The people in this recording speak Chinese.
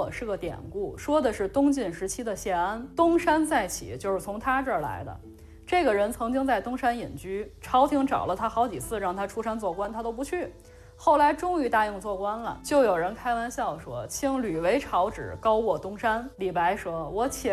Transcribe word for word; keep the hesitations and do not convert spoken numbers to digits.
座是个典故，说的是东晋时期的谢安，东山再起就是从他这儿来的。这个人曾经在东山隐居，朝廷找了他好几次让他出山做官，他都不去。后来终于答应做官了，就有人开玩笑说：“卿屡为朝旨，高卧东山。”李白说：“我且